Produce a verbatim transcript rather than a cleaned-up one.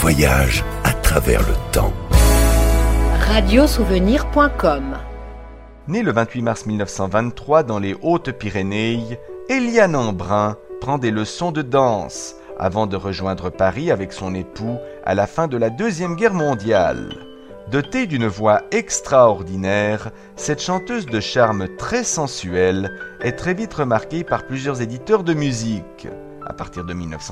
voyage à travers le temps. radiosouvenir point com. Née le vingt-huit mars mille neuf cent vingt-trois dans les Hautes-Pyrénées, Éliane Embrun prend des leçons de danse avant de rejoindre Paris avec son époux à la fin de la Deuxième Guerre mondiale. Dotée d'une voix extraordinaire, cette chanteuse de charme très sensuel est très vite remarquée par plusieurs éditeurs de musique. À partir de mille neuf cent